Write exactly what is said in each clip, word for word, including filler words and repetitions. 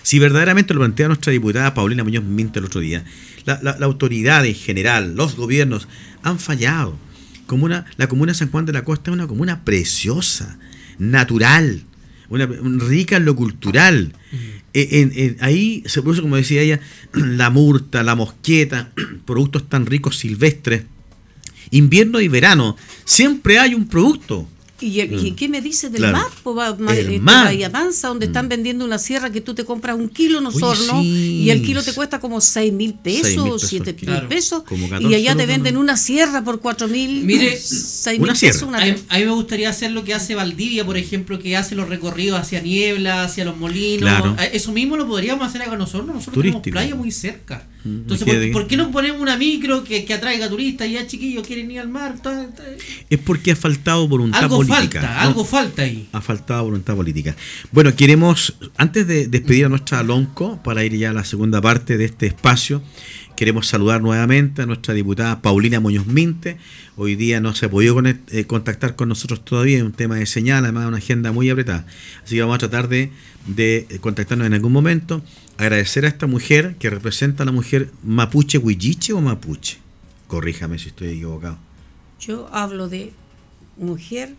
Si verdaderamente lo plantea nuestra diputada Paulina Muñoz Minte el otro día, la, la, la autoridad en general, los gobiernos han fallado. Comuna, la comuna de San Juan de la Costa es una comuna preciosa, natural, una, rica en lo cultural. Uh-huh. En, en, ahí se produce, como decía ella, la murta, la mosqueta, productos tan ricos silvestres. Invierno y verano, siempre hay un producto. ¿Y, ¿Y qué me dices del claro. M A P? El M A P. Bahía Mansa, donde mm. están vendiendo una sierra que tú te compras un kilo en Osorno, sí. y el kilo te cuesta como seis mil pesos, siete mil claro. pesos, y allá te venden una sierra por cuatro mil, mire, seis mil pesos. Una a, mí, a mí me gustaría hacer lo que hace Valdivia, por ejemplo, que hace los recorridos hacia Niebla, hacia los molinos. Claro. Eso mismo lo podríamos hacer acá nosotros. Nosotros Turístico. tenemos playa muy cerca. Entonces, ¿por, ¿por qué no ponemos una micro que, que atraiga turistas y ya chiquillos quieren ir al mar? Todo, todo. Es porque ha faltado voluntad algo política. Falta, ¿no? Algo falta ahí. Ha faltado voluntad política. Bueno, queremos, antes de despedir a nuestra Lonco, para ir ya a la segunda parte de este espacio, queremos saludar nuevamente a nuestra diputada Paulina Muñoz Minte. Hoy día no se ha podido conect, eh, contactar con nosotros todavía, es un tema de señal, además una agenda muy apretada. Así que vamos a tratar de, de contactarnos en algún momento. Agradecer a esta mujer que representa a la mujer mapuche huilliche o mapuche. Corríjame si estoy equivocado. Yo hablo de mujer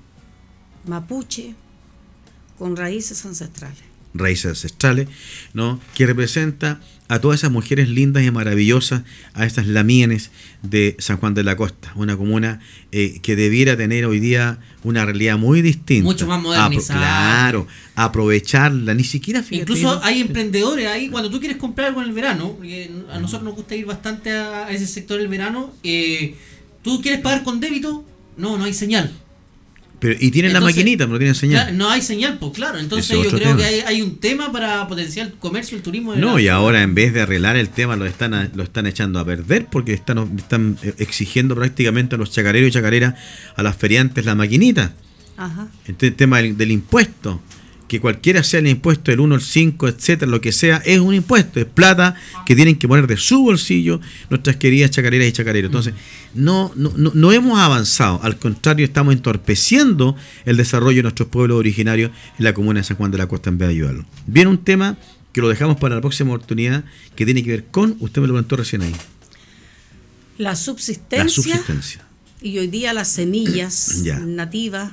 mapuche con raíces ancestrales. Raíces ancestrales, ¿no? Que representa a todas esas mujeres lindas y maravillosas, a estas lamienes de San Juan de la Costa, una comuna eh, que debiera tener hoy día una realidad muy distinta. Mucho más modernizada. Apro- claro, aprovecharla, ni siquiera... Fíjate, incluso ¿no? hay emprendedores ahí, cuando tú quieres comprar algo en el verano, porque a nosotros nos gusta ir bastante a, a ese sector del verano, eh, tú quieres pagar con débito, no, no hay señal. Pero, y tienen entonces, la maquinita, pero no tienen señal. Claro, no hay señal, pues claro. Entonces yo creo tema. que hay, hay un tema para potenciar el comercio, el turismo. No, la... y ahora en vez de arreglar el tema lo están a, lo están echando a perder porque están, están exigiendo prácticamente a los chacareros y chacareras, a las feriantes, la maquinita. Ajá. Entonces, el tema del, del impuesto, que cualquiera sea el impuesto, el uno, el cinco, etcétera, lo que sea, es un impuesto, es plata que tienen que poner de su bolsillo nuestras queridas chacareras y chacareros. Entonces, no, no, no, no hemos avanzado, al contrario, estamos entorpeciendo el desarrollo de nuestros pueblos originarios en la comuna de San Juan de la Costa en vez de ayudarlo. Viene un tema que lo dejamos para la próxima oportunidad, que tiene que ver con, usted me lo comentó recién ahí. La subsistencia. La subsistencia. Y hoy día las semillas nativas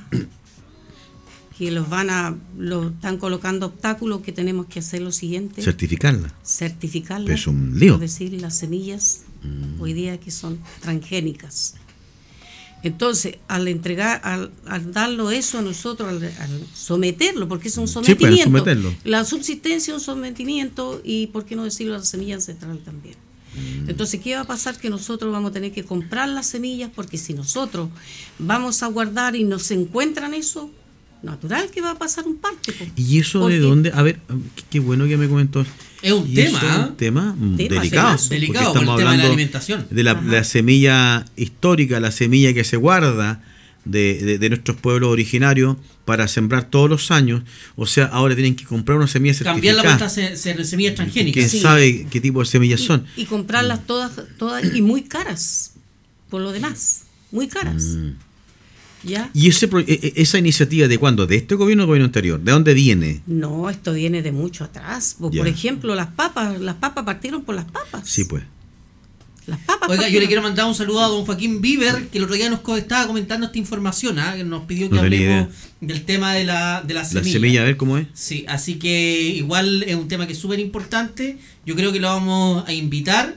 que los van a, los están colocando obstáculos, que tenemos que hacer lo siguiente. Certificarla. Certificarla. Es un lío. Es decir, las semillas mm. hoy día que son transgénicas. Entonces, al entregar, al, al darlo eso a nosotros, al, al someterlo, porque es un sometimiento. Sí, pues, someterlo. La subsistencia es un sometimiento y, ¿por qué no decirlo, la semilla ancestral también? Mm. Entonces, ¿qué va a pasar? Que nosotros vamos a tener que comprar las semillas, porque si nosotros vamos a guardar y nos encuentran eso, natural que va a pasar un parte. Pues. ¿Y eso porque, de dónde? A ver, qué, qué bueno que me comentó. Es un tema. Es un tema, tema delicado. Delicado por el tema de la alimentación. De la, la semilla histórica, la semilla que se guarda de, de, de nuestros pueblos originarios para sembrar todos los años. O sea, ahora tienen que comprar una semilla certificada. Cambiarla por estas semillas transgénicas. ¿Quién sí. sabe qué tipo de semillas y, son? Y comprarlas todas, todas y muy caras, por lo demás. Muy caras. Mm. ¿Ya? ¿Y ese, esa iniciativa de cuándo? ¿De este gobierno o del gobierno anterior? ¿De dónde viene? No, esto viene de mucho atrás. Por ya. ejemplo, las papas, las papas partieron por las papas. Sí, pues. Las papas. Oiga, partieron. Yo le quiero mandar un saludo a don Joaquín Bieber, que el otro día nos estaba comentando esta información, ¿eh? Que nos pidió que no hablemos del tema de la, de la semilla. La semilla, a ver cómo es. Sí, así que igual es un tema que es súper importante. Yo creo que lo vamos a invitar,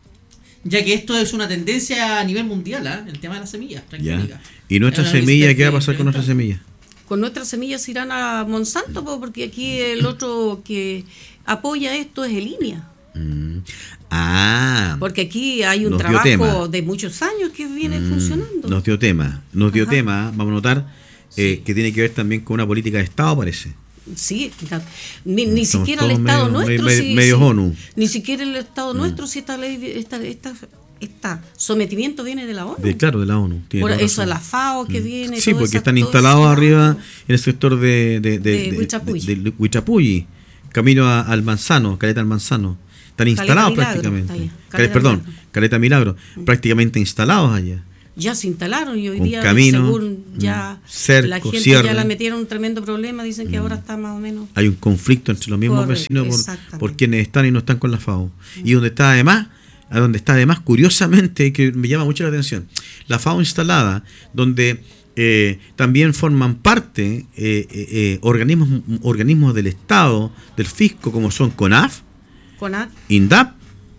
ya que esto es una tendencia a nivel mundial, ¿eh? El tema de las semillas transgénicas. ¿Y nuestra semilla? ¿Qué va a pasar con nuestra semilla? Con nuestras semillas irán a Monsanto, porque aquí el otro que apoya esto es el I N E A. Mm. Ah. Porque aquí hay un trabajo de muchos años que viene mm. funcionando. Nos dio tema, nos dio Ajá. tema, vamos a notar, eh, sí. que tiene que ver también con una política de Estado, parece. Sí, ni, ni siquiera el Estado medio, nuestro, medio, si, medio si, ONU. Ni siquiera el Estado mm. nuestro, si esta ley, esta, esta Este sometimiento viene de la ONU. De, claro, de la ONU. Por eso es la FAO que mm. viene. Sí, porque esa, están instalados arriba en el sector de, de, de, de, de Huichapulli. De, de Huichapulli, camino a, al Manzano, Caleta al Manzano. Están instalados Caleta prácticamente. Caleta, Caleta, perdón, Milagro. Caleta Milagro, mm. prácticamente instalados allá. ya se instalaron y hoy un día camino, según ya cerco, la gente cierre. ya la metieron un tremendo problema, dicen que ahora está más o menos. Hay un conflicto entre los mismos Correcto, vecinos por, por quienes están y no están con la FAO. Y donde está además, a donde está además, curiosamente, que me llama mucho la atención, la FAO instalada, donde eh, también forman parte eh, eh, eh, organismos, organismos del Estado, del fisco, como son CONAF, CONAD, INDAP,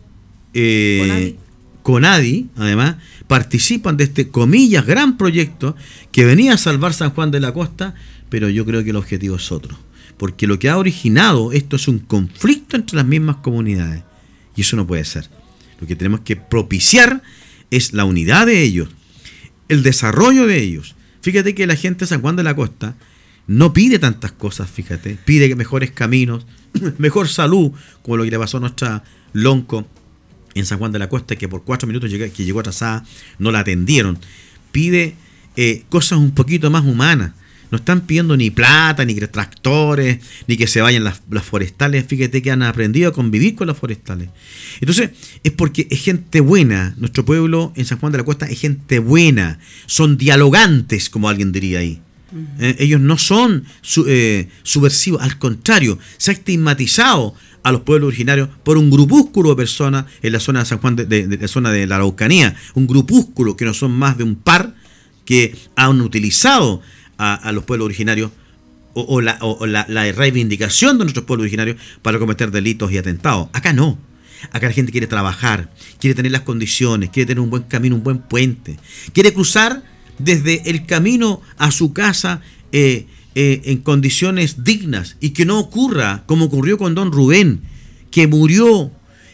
eh, CONADI, además, participan de este, comillas, gran proyecto que venía a salvar San Juan de la Costa, pero yo creo que el objetivo es otro. Porque lo que ha originado esto es un conflicto entre las mismas comunidades. Y eso no puede ser. Lo que tenemos que propiciar es la unidad de ellos, el desarrollo de ellos. Fíjate que la gente de San Juan de la Costa no pide tantas cosas, fíjate. Pide mejores caminos, mejor salud, como lo que le pasó a nuestra Lonco en San Juan de la Costa, que por cuatro minutos llegó, que llegó atrasada, no la atendieron. Pide eh, cosas un poquito más humanas. No están pidiendo ni plata, ni tractores, ni que se vayan las, las forestales. Fíjate que han aprendido a convivir con las forestales. Entonces, es porque es gente buena. Nuestro pueblo en San Juan de la Costa es gente buena. Son dialogantes, como alguien diría ahí. Uh-huh. Eh, ellos no son su, eh, subversivos, al contrario, se ha estigmatizado a los pueblos originarios por un grupúsculo de personas en la zona de San Juan, de, de, de la zona de la Araucanía. Un grupúsculo que no son más de un par que han utilizado A, a los pueblos originarios o, o, la, o la, la reivindicación de nuestros pueblos originarios para cometer delitos y atentados. Acá no. Acá la gente quiere trabajar, quiere tener las condiciones, quiere tener un buen camino, un buen puente. Quiere cruzar desde el camino a su casa eh, eh, en condiciones dignas y que no ocurra como ocurrió con don Rubén, que murió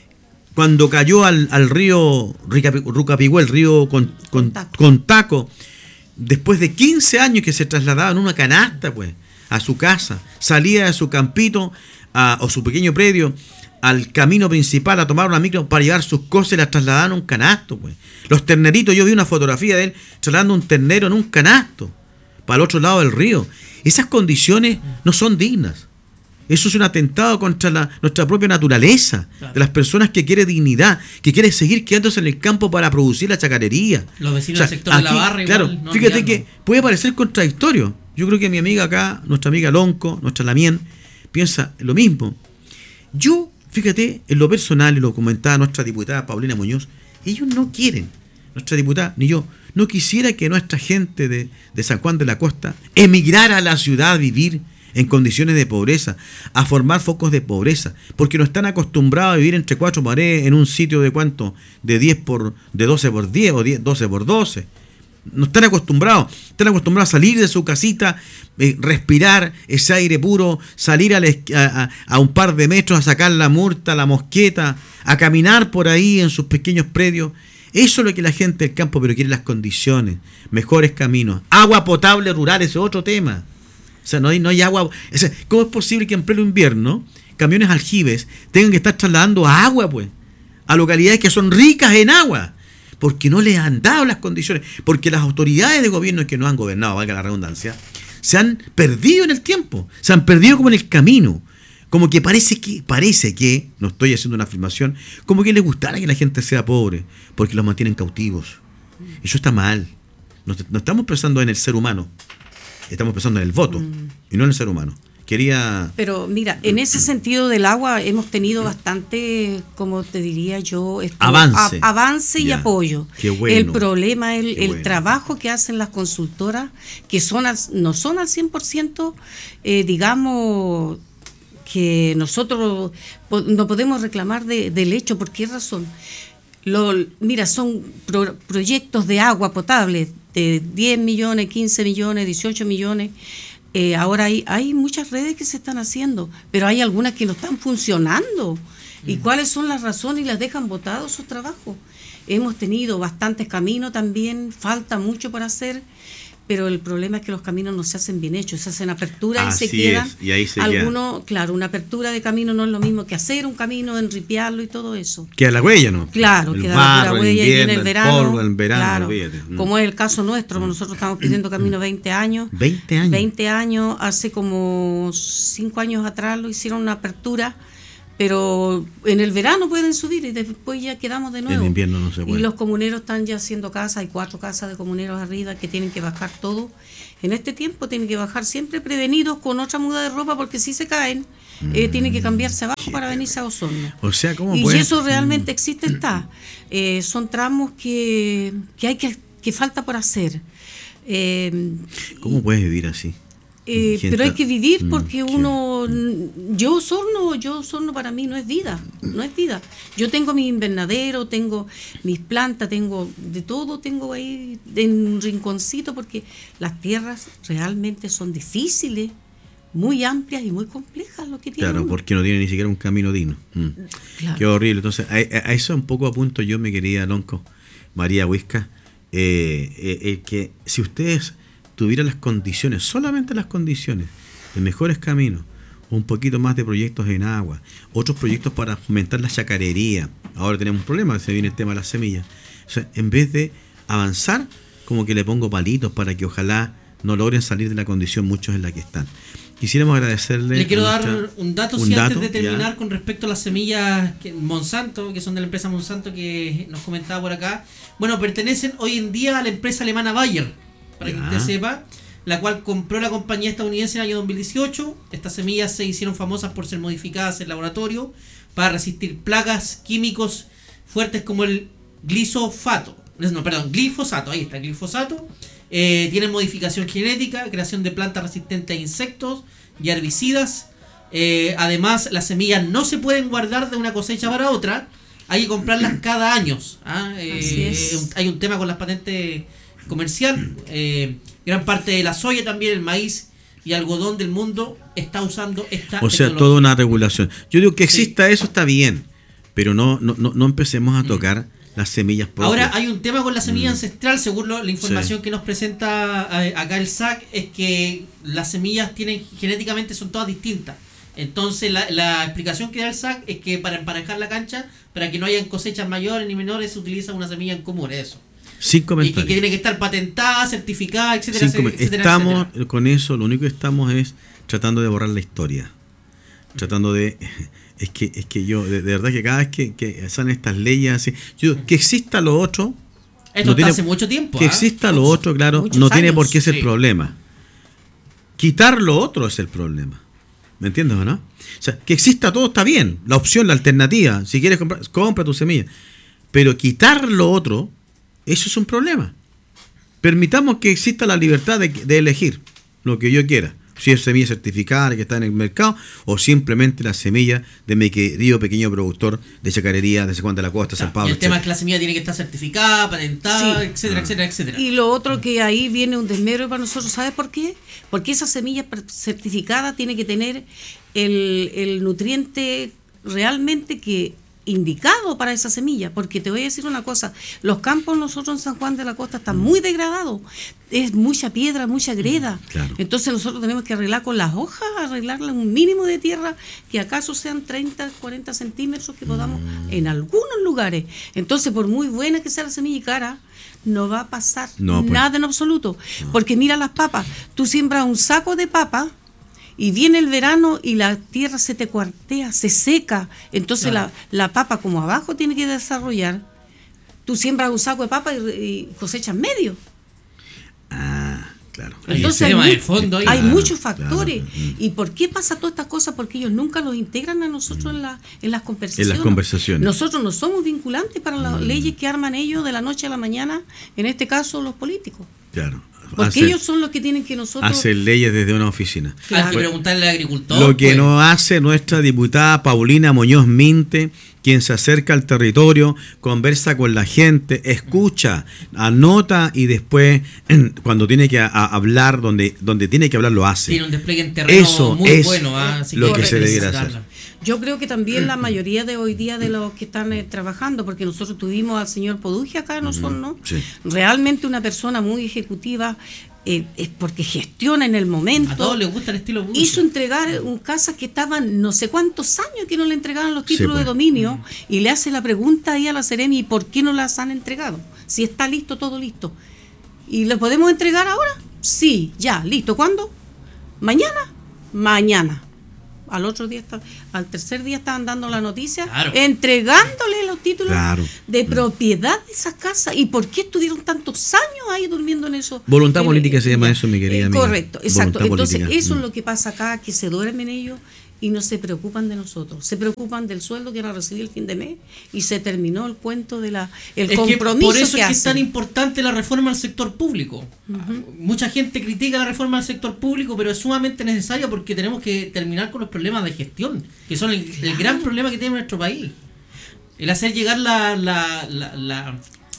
cuando cayó al, al río Rucapigüe, el río con, con, con taco. Después de quince años que se trasladaba en una canasta, pues, a su casa, salía de su campito a, o su pequeño predio al camino principal a tomar una micro para llevar sus cosas y las trasladaban en un canasto, pues. Los terneritos, yo vi una fotografía de él trasladando un ternero en un canasto para el otro lado del río. Esas condiciones no son dignas. Eso es un atentado contra la, nuestra propia naturaleza, claro, de las personas que quieren dignidad, que quieren seguir quedándose en el campo para producir la chacarería. Los vecinos, o sea, del sector aquí, de la barra igual, claro, no fíjate olvidando. Que puede parecer contradictorio. Yo creo que mi amiga acá, nuestra amiga Lonco, nuestra Lamien, piensa lo mismo. Yo, fíjate, en lo personal, y lo comentaba nuestra diputada Paulina Muñoz, ellos no quieren, nuestra diputada ni yo, no quisiera que nuestra gente de, de San Juan de la Costa emigrara a la ciudad a vivir en condiciones de pobreza, a formar focos de pobreza, porque no están acostumbrados a vivir entre cuatro paredes en un sitio de cuánto, de diez por, de doce por diez o diez, doce por doce. No están acostumbrados, están acostumbrados a salir de su casita, eh, respirar ese aire puro, salir a, a, a un par de metros a sacar la murta, la mosqueta, a caminar por ahí en sus pequeños predios. Eso es lo que la gente del campo, pero quiere las condiciones, mejores caminos, agua potable rural, ese es otro tema. O sea, no hay, no hay agua. O sea, ¿cómo es posible que en pleno invierno camiones aljibes tengan que estar trasladando agua, pues, a localidades que son ricas en agua? Porque no les han dado las condiciones. Porque las autoridades de gobierno que nos han gobernado, valga la redundancia, se han perdido en el tiempo. Se han perdido como en el camino. Como que parece que, parece que, no estoy haciendo una afirmación, como que les gustara que la gente sea pobre, porque los mantienen cautivos. Eso está mal. No, no estamos pensando en el ser humano. Estamos pensando en el voto mm. y no en el ser humano. Quería... Pero mira, en ese sentido del agua hemos tenido bastante, como te diría yo, esto, avance, a, avance y ya. Apoyo. Qué bueno. El problema es el, el bueno. trabajo que hacen las consultoras, que son al, no son al cien por ciento, eh, digamos, que nosotros no podemos reclamar de, del hecho. ¿Por qué razón? Lo, mira, son pro, proyectos de agua potable de diez millones, quince millones, dieciocho millones. Eh, ahora hay, hay muchas redes que se están haciendo, pero hay algunas que no están funcionando. Mm. ¿Y cuáles son las razones? Y las dejan botados sus trabajos. Hemos tenido bastantes caminos también, falta mucho por hacer, pero el problema es que los caminos no se hacen bien hechos, se hacen aperturas y se quedan. Y ahí se algunos, claro, una apertura de camino no es lo mismo que hacer un camino, enripiarlo y todo eso. Queda la huella, ¿no? Claro, el queda barro, la huella el invierno, y en el verano. El polvo, el verano, claro, mm. como es el caso nuestro, mm. nosotros estamos pidiendo camino veinte años. veinte años. veinte años, hace como cinco años atrás lo hicieron una apertura pero en el verano pueden subir y después ya quedamos de nuevo. En invierno no se puede. Y los comuneros están ya haciendo casas, hay cuatro casas de comuneros arriba que tienen que bajar todo. En este tiempo tienen que bajar siempre prevenidos con otra muda de ropa, porque si se caen, mm, eh, tienen que cambiarse abajo para venirse a Osorno. O sea, ¿cómo y puede? eso realmente existe, está. Eh, son tramos que, que hay que, que falta por hacer. Eh, ¿Cómo puedes vivir así? Eh, pero hay que vivir porque uno, yo Osorno, yo Osorno para mí no es vida, no es vida. Yo tengo mi invernadero, tengo mis plantas, tengo de todo, tengo ahí en un rinconcito, porque las tierras realmente son difíciles, muy amplias y muy complejas lo que tienen. Claro, porque no tiene ni siquiera un camino digno. Mm. Claro. Qué horrible. Entonces, a, a eso un poco apunto yo, mi querida Lonco, María Huisca, eh, eh, eh, que si ustedes tuviera las condiciones, solamente las condiciones de mejores caminos, un poquito más de proyectos en agua, otros proyectos para fomentar la chacarería. Ahora tenemos un problema, se viene el tema de las semillas. O sea, en vez de avanzar, como que le pongo palitos para que ojalá no logren salir de la condición muchos en la que están. Quisiéramos agradecerle. Le quiero dar nuestra, un dato, un sí, dato, antes de terminar, ya. Con respecto a las semillas que Monsanto, que son de la empresa Monsanto que nos comentaba por acá. Bueno, pertenecen hoy en día a la empresa alemana Bayer, para ya. que usted sepa, la cual compró la compañía estadounidense en el año dos mil dieciocho. Estas semillas se hicieron famosas por ser modificadas en laboratorio para resistir plagas químicos fuertes como el glifosato. No, perdón, glifosato, ahí está, glifosato. Eh, tienen modificación genética, creación de plantas resistentes a insectos y herbicidas. Eh, además, las semillas no se pueden guardar de una cosecha para otra, hay que comprarlas cada año. ¿ah? Eh, Así es. Hay un tema con las patentes comercial. Eh, gran parte de la soya también, el maíz y algodón del mundo está usando esta O sea, toda una regulación. Yo digo que exista sí. eso está bien, pero no no no, no empecemos a tocar mm. las semillas propias. Ahora hay un tema con la semilla mm. ancestral, según lo, la información sí. que nos presenta acá el S A C, es que las semillas tienen genéticamente son todas distintas. Entonces la, la explicación que da el S A C es que para emparejar la cancha, para que no hayan cosechas mayores ni menores, se utiliza una semilla en común, eso. Sin comentarios. Y que tiene que estar patentada, certificada, etcétera, Sin etcétera. Estamos etcétera. Con eso, lo único que estamos es tratando de borrar la historia. Tratando de... Es que es que yo, de, de verdad que cada vez que, que salen estas leyes así... Yo digo, que exista lo otro... Esto no tiene, hace mucho tiempo. Que ¿eh? exista lo otro, claro, Muchos no tiene años, por qué ser sí. el problema. Quitar lo otro es el problema. ¿Me entiendes o no? O sea, que exista todo está bien. La opción, la alternativa. Si quieres comprar, compra tu semilla. Pero quitar lo otro, eso es un problema. Permitamos que exista la libertad de, de elegir lo que yo quiera. Si es semilla certificada que está en el mercado o simplemente la semilla de mi querido pequeño productor de chacarería de San Juan de la Costa, San Pablo. Y el tema es que la semilla tiene que estar certificada, patentada, sí. etcétera, ah. etcétera, etcétera. Y lo otro que ahí viene un desmedro para nosotros, ¿sabes por qué? Porque esa semilla certificada tiene que tener el, el nutriente realmente que indicado para esa semilla, porque te voy a decir una cosa, los campos nosotros en San Juan de la Costa están muy degradados, es mucha piedra, mucha greda, claro. Entonces nosotros tenemos que arreglar con las hojas, arreglarle un mínimo de tierra que acaso sean treinta, cuarenta centímetros que podamos mm. en algunos lugares. Entonces, por muy buena que sea la semilla y cara, no va a pasar no, pues. nada en absoluto, no. Porque mira las papas, tú siembras un saco de papas y viene el verano y la tierra se te cuartea, se seca. Entonces claro. la, la papa, como abajo tiene que desarrollar, tú siembras un saco de papa y, y cosechas medio. Ah, claro. Entonces hay, hay, fondo ahí. hay claro, muchos factores. Claro. ¿Y por qué pasa todas estas cosas? Porque ellos nunca los integran a nosotros mm. en, la, en las conversaciones. En las conversaciones. Nosotros no somos vinculantes para las mm. leyes que arman ellos de la noche a la mañana, en este caso los políticos. Claro. Porque hace, ellos son los que tienen que nosotros... Hacer leyes desde una oficina. Claro. Hay que preguntarle al agricultor. Lo que pues. no hace nuestra diputada Paulina Muñoz Minte, quien se acerca al territorio, conversa con la gente, escucha, anota y después, cuando tiene que a, a hablar, donde, donde tiene que hablar, lo hace. Tiene un despliegue en terreno Eso muy es bueno. ¿ah? lo que, que se debiera hacer. Yo creo que también la mayoría de hoy día de los que están eh, trabajando, porque nosotros tuvimos al señor Poduje acá en Osorno, sí. realmente una persona muy ejecutiva, eh, es porque gestiona en el momento. A todos les gusta el estilo Poduje. Hizo entregar un casa que estaban no sé cuántos años que no le entregaban los títulos sí, pues. de dominio, mm. y le hace la pregunta ahí a la Seremi, ¿por qué no las han entregado? Si está listo, todo listo. ¿Y lo podemos entregar ahora? Sí, ya, listo. ¿Cuándo? ¿Mañana? Mañana. al otro día, está, al tercer día estaban dando la noticia, claro. entregándole los títulos claro. de propiedad de esas casas. ¿Y por qué estuvieron tantos años ahí durmiendo en eso? Voluntad en, política se llama eh, eso, mi querida eh, amiga. Correcto, exacto. Voluntad Entonces, política. eso mm. es lo que pasa acá, que se duermen ellos y no se preocupan de nosotros. Se preocupan del sueldo que van a recibir el fin de mes y se terminó el cuento de la el es compromiso que por eso que es que hacen. es tan importante la reforma al sector público. Uh-huh. Mucha gente critica la reforma al sector público, pero es sumamente necesaria porque tenemos que terminar con los problemas de gestión, que son el, el gran problema que tiene nuestro país. El hacer llegar la la, la, la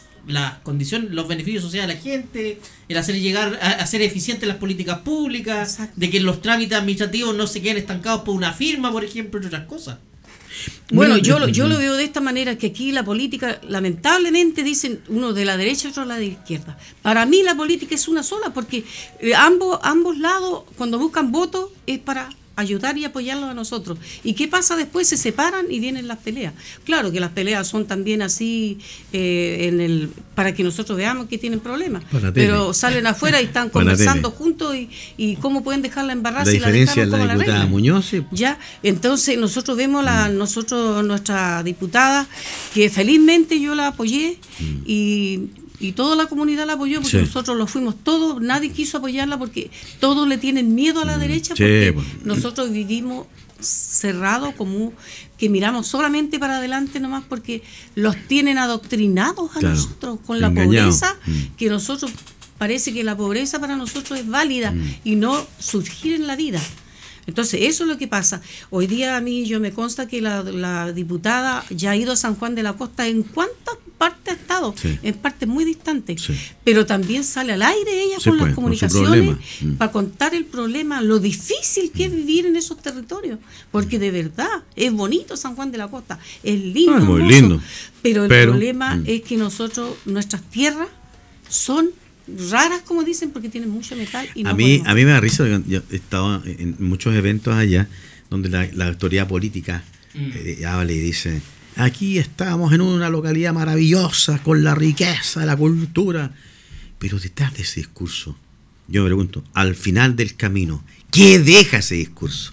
la condición, los beneficios sociales a la gente, el hacer llegar a, a hacer eficientes las políticas públicas, exacto. De que los trámites administrativos no se queden estancados por una firma, por ejemplo, entre otras cosas. Bueno, yo lo, yo lo veo de esta manera, que aquí la política, lamentablemente, dicen uno de la derecha y otro de la de izquierda. Para mí la política es una sola, porque ambos, ambos lados, cuando buscan votos, es para ayudar y apoyarlos a nosotros. ¿Y qué pasa después? Se separan y vienen las peleas. Claro que las peleas son también así eh, en el para que nosotros veamos que tienen problemas, pero salen afuera y están conversando juntos y, y cómo pueden dejarla embarrarse. La y diferencia es la, la diputada la Muñoz. Sí. Ya, entonces nosotros vemos la, mm. nosotros nuestra diputada, que felizmente yo la apoyé mm. y Y toda la comunidad la apoyó porque sí. nosotros lo fuimos todos, nadie quiso apoyarla porque todos le tienen miedo a la derecha porque sí, bueno. nosotros vivimos cerrados, como que miramos solamente para adelante nomás porque los tienen adoctrinados a claro. nosotros con la Engañado. pobreza, mm. que nosotros, parece que la pobreza para nosotros es válida mm. y no surgir en la vida. Entonces, eso es lo que pasa. Hoy día a mí yo me consta que la, la diputada ya ha ido a San Juan de la Costa. ¿En cuántas partes ha estado? Sí. En partes muy distantes. Sí. Pero también sale al aire ella sí, con pues, las comunicaciones con para contar el problema, lo difícil que es vivir en esos territorios. Porque de verdad, es bonito San Juan de la Costa, es lindo, ah, muy hermoso, lindo. Pero el pero, problema mm. es que nosotros, nuestras tierras son raras, como dicen, porque tienen mucho metal y no a mí podemos. A mí me da risa. Yo he estado en muchos eventos allá donde la, la autoridad política mm. eh, habla y dice: aquí estamos en una localidad maravillosa con la riqueza, la cultura, pero detrás de ese discurso yo me pregunto, al final del camino, ¿qué deja ese discurso?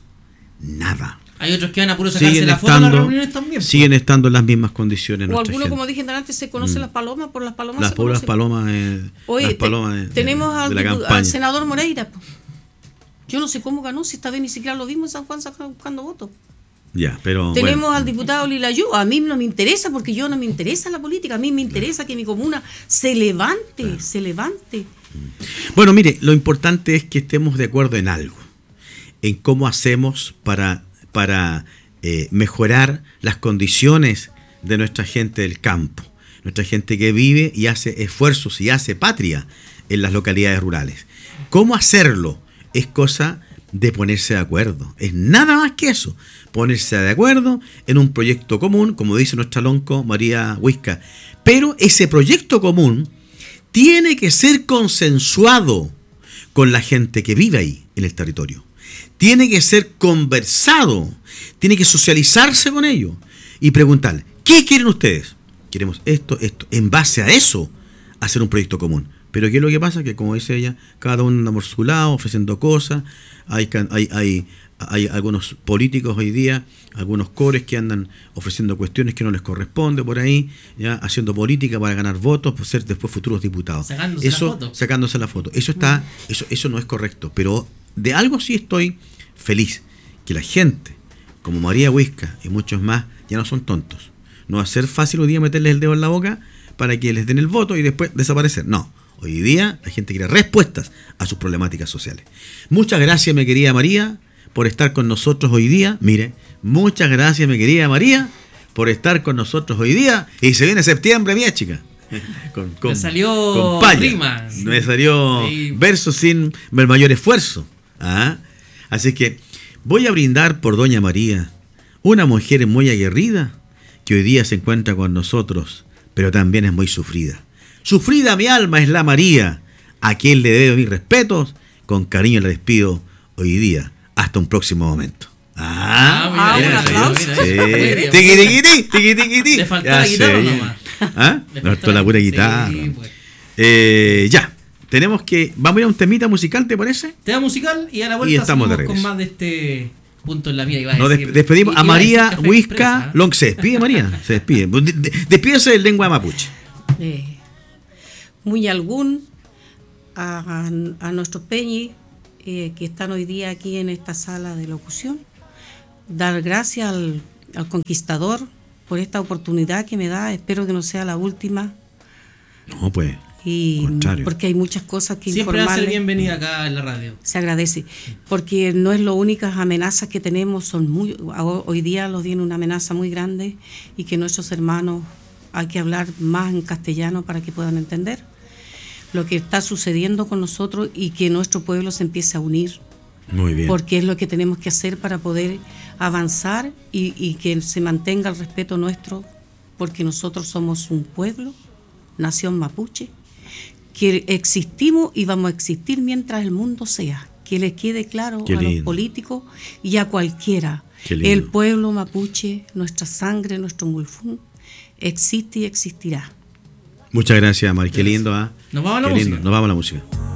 Nada. Hay otros que van a puro sacarse siguen la foto estando, en las reuniones también. Siguen pues. estando en las mismas condiciones. O algunos, como dije antes, se conocen mm. las palomas, por las palomas las se pobres palomas, eh, Oye, las palomas de, tenemos de, al, de la al senador Moreira. Yo no sé cómo ganó, si esta vez ni siquiera lo vimos en San Juan buscando votos. Ya, pero tenemos bueno. al diputado Lilayú. A mí no me interesa porque yo no me interesa la política. A mí me interesa que mi comuna se levante, claro. se levante. Bueno, mire, lo importante es que estemos de acuerdo en algo, en cómo hacemos para para eh, mejorar las condiciones de nuestra gente del campo, nuestra gente que vive y hace esfuerzos y hace patria en las localidades rurales. ¿Cómo hacerlo? Es cosa de ponerse de acuerdo. Es nada más que eso. Ponerse de acuerdo en un proyecto común, como dice nuestra lonco María Huisca. Pero ese proyecto común tiene que ser consensuado con la gente que vive ahí, en el territorio. Tiene que ser conversado, tiene que socializarse con ellos y preguntarle, ¿qué quieren ustedes? Queremos esto, esto. En base a eso, hacer un proyecto común. Pero ¿qué es lo que pasa? Que, como dice ella, cada uno anda por su lado, ofreciendo cosas. Hay, hay, hay, hay algunos políticos hoy día, algunos cores que andan ofreciendo cuestiones que no les corresponde por ahí, ya haciendo política para ganar votos, por ser después futuros diputados. Sacándose eso, la foto. Sacándose la foto. Eso está, eso, eso no es correcto. Pero de algo sí estoy feliz, que la gente, como María Huisca y muchos más, ya no son tontos. No va a ser fácil hoy día meterles el dedo en la boca para que les den el voto y después desaparecer. No. Hoy día la gente quiere respuestas a sus problemáticas sociales. Muchas gracias, mi querida María, por estar con nosotros hoy día. Mire, muchas gracias, mi querida María, por estar con nosotros hoy día. Y se viene septiembre, mía chica. Con, con, me salió con paya. Rima. Me salió sí. verso sin el mayor esfuerzo. ¿Ah? Así que voy a brindar por doña María, una mujer muy aguerrida que hoy día se encuentra con nosotros, pero también es muy sufrida. Sufrida mi alma es la María, a quien le debo mis respetos, con cariño la despido hoy día. Hasta un próximo momento. Ah, mira, ah mira, mira, mira, sí. Tiqui, tiqui, tiqui, tiqui, tiqui, tiqui. Le faltó ya la guitarra sé. nomás. ¿Ah? Le faltó la pura guitarra. Sí, pues. eh, ya, tenemos que... Vamos a ir a un temita musical, ¿te parece? Tema musical y a la vuelta y estamos de con más de este punto en la vida. Iba a Nos decir, des- despedimos iba a María decir Café Huisca Express, ¿eh? Long. Se despide María, se despide. De- de- Despídese en lengua mapuche. Eh, muy algún a, a nuestros peñis eh, que están hoy día aquí en esta sala de locución, dar gracias al, al conquistador por esta oportunidad que me da, espero que no sea la última. No, pues. Y Contrario. porque hay muchas cosas que Siempre va a ser informarles. bienvenida acá en la radio. Se agradece, porque no es lo únicas amenazas que tenemos, son muy, hoy día los tiene una amenaza muy grande y que nuestros hermanos hay que hablar más en castellano para que puedan entender lo que está sucediendo con nosotros y que nuestro pueblo se empiece a unir, Muy bien. porque es lo que tenemos que hacer para poder avanzar y, y que se mantenga el respeto nuestro, porque nosotros somos un pueblo, nación mapuche, que existimos y vamos a existir mientras el mundo sea. Que les quede claro Qué a los lindo. políticos y a cualquiera. Qué lindo. El pueblo mapuche, nuestra sangre, nuestro mulfún, existe y existirá. Muchas gracias, Mari. Qué lindo, ¿ah? Nos vamos a la Qué lindo. música. Nos vamos a la música.